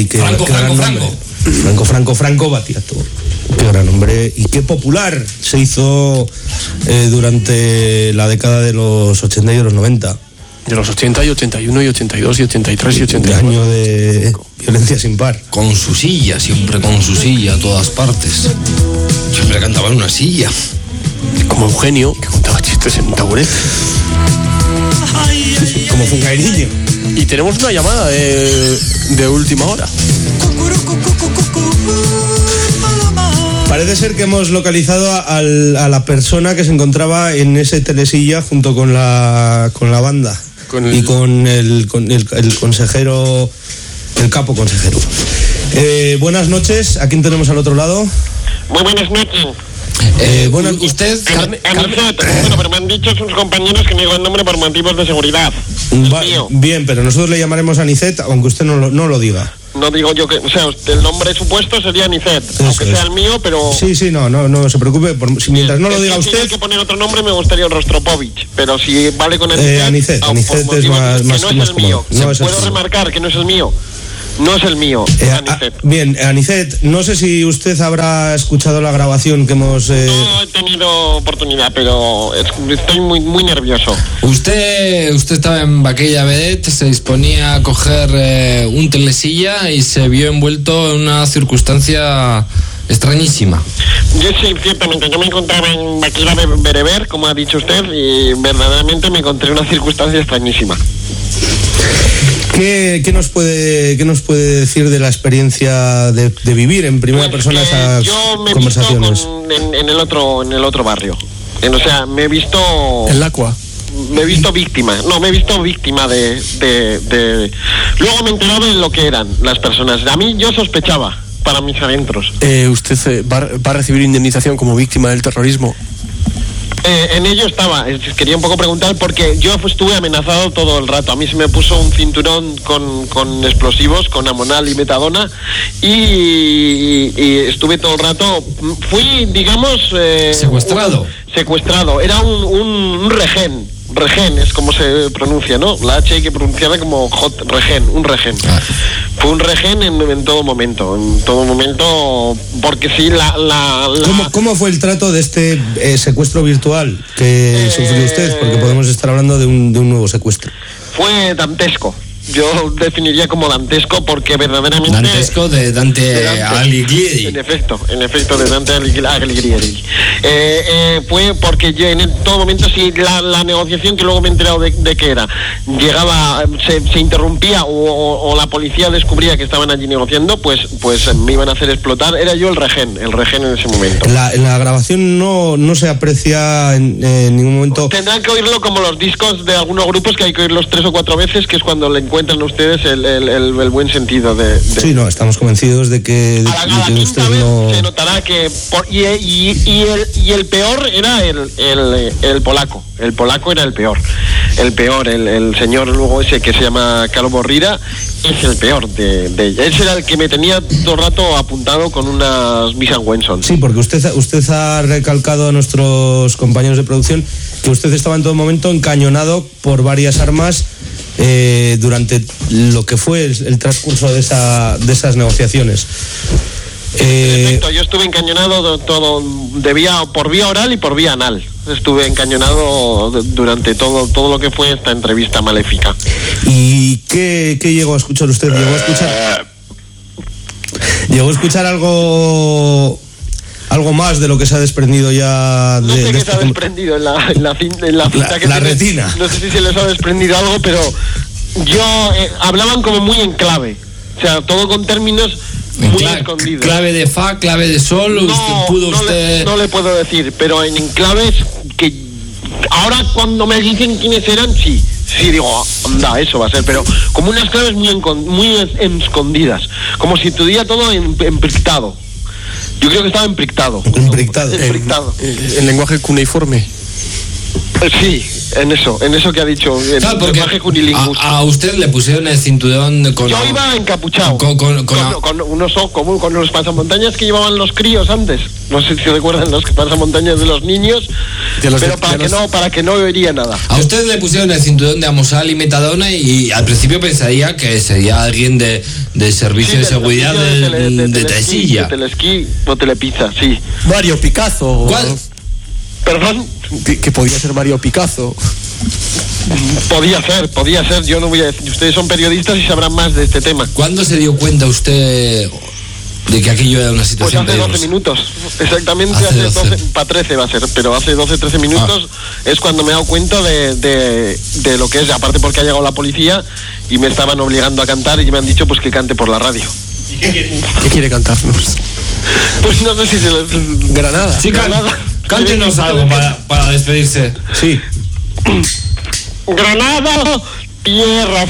Franco Battiato. Qué gran hombre y qué popular se hizo durante la década de los 80 y de los 90. De los 80 y 81 y 82 y 83 y 84. Año de violencia sin par. Con su silla, siempre con su silla a todas partes. Siempre cantaba en una silla. Como Eugenio, que contaba chistes en un taburete. Como Fungairiño. Y tenemos una llamada de última hora. Parece ser que hemos localizado a la persona que se encontraba en ese telesilla junto con la banda y con el consejero, el capo consejero. Buenas noches, ¿a quién tenemos al otro lado? Muy buenas noches. Bueno, usted... Bueno, pero me han dicho sus compañeros que me digo el nombre por motivos de seguridad. Bien, pero nosotros le llamaremos Anicet, aunque usted no lo diga. No digo yo que, o sea, el nombre supuesto sería Anicet, aunque sea el mío, pero... Sí, no se preocupe, mientras no lo diga usted... Si hay que poner otro nombre me gustaría el Rostropovich, pero si vale con Anicet es más que no es el mío. ¿Puedo remarcar que no es el mío? No es el mío, Anicet. Bien, Anicet, no sé si usted habrá escuchado la grabación que hemos... No he tenido oportunidad, pero estoy muy nervioso. Usted estaba en Vaquella Vedette, se disponía a coger un telesilla y se vio envuelto en una circunstancia extrañísima. Yo sí, ciertamente, yo me encontraba en Vaquella Bereber, como ha dicho usted, y verdaderamente me encontré en una circunstancia extrañísima. ¿Qué nos puede decir de la experiencia de vivir en primera persona esas conversaciones? En el otro barrio. O sea, me he visto... ¿El Acua? Me he visto víctima. No, me he visto víctima de... Luego me he enterado de lo que eran las personas. A mí yo sospechaba para mis adentros. ¿Usted va a recibir indemnización como víctima del terrorismo? En ello estaba. Quería un poco preguntar porque yo estuve amenazado todo el rato. A mí se me puso un cinturón con explosivos, con amonal y metadona, y estuve todo el rato. Fui, digamos... ¿Secuestrado? Secuestrado. Era un rehén. Rehén es como se pronuncia, ¿no? La H hay que pronunciarla como rehén, un rehén. Fue un rehén en todo momento, porque sí, ¿Cómo fue el trato de este secuestro virtual que sufrió usted? Porque podemos estar hablando de un nuevo secuestro. Fue dantesco. Yo definiría como dantesco porque verdaderamente... Dantesco de Dante Alighieri. En efecto, de Dante Alighieri. Fue porque yo en todo momento, si la negociación, que luego me he enterado de qué era, llegaba, se interrumpía o la policía descubría que estaban allí negociando, pues me iban a hacer explotar. Era yo el rehén en ese momento. En la grabación no se aprecia en ningún momento... Tendrán que oírlo como los discos de algunos grupos, que hay que oírlos 3 o 4 veces, que es cuando le encuentran ustedes el buen sentido de... Sí, no, estamos convencidos de que usted no... Se notará que... Y el peor era el polaco. El polaco era el peor. El señor luego ese que se llama Carlos Borrira es el peor de ella. Ese era el que me tenía todo el rato apuntado con unas Miss & Wenson. Sí, porque usted ha recalcado a nuestros compañeros de producción que usted estaba en todo momento encañonado por varias armas durante lo que fue el transcurso de esas negociaciones. Perfecto, yo estuve encañonado todo por vía oral y por vía anal. Estuve encañonado durante todo lo que fue esta entrevista maléfica. ¿Y qué llegó a escuchar usted? ¿Llegó a escuchar algo más de lo que se ha desprendido ya no sé qué se ha desprendido en la cinta que la retina? No sé si se les ha desprendido algo, pero hablaban como muy en clave. O sea, todo con términos muy escondidos. ¿Clave de fa, clave de sol? No le puedo decir, pero en claves que ahora cuando me dicen quiénes eran, sí digo, anda, eso va a ser, pero como unas claves muy escondidas, como si tuviera todo encriptado. Yo creo que estaba encriptado. Encriptado. ¿En lenguaje cuneiforme? Sí, en eso que ha dicho, el lenguaje cunilingus. A usted le pusieron el cinturón con... Yo iba encapuchado. Con los pasamontañas que llevaban los críos antes. No sé si recuerdan los pasamontañas de los niños, para que no oiría nada. A usted le pusieron el cinturón de Amosal y Metadona y al principio pensaría que sería alguien de servicio de seguridad de Telesilla. De Telesquí o Telepizza, sí. Mario Picasso. ¿Cuál? ¿Perdón? Que podía ser Mario Picasso. Podía ser, yo no voy a decir. Ustedes son periodistas y sabrán más de este tema. ¿Cuándo se dio cuenta usted de que aquello era una situación pues hace 12 minutos, exactamente hace 12, para 13 va a ser, pero hace 12-13 minutos es cuando me he dado cuenta de lo que es, aparte porque ha llegado la policía y me estaban obligando a cantar y me han dicho pues que cante por la radio. ¿Qué quiere cantarnos? Pues no sé si se les... Granada. Sí, Granada. Cántenos algo para despedirse. Sí. Granada, tierra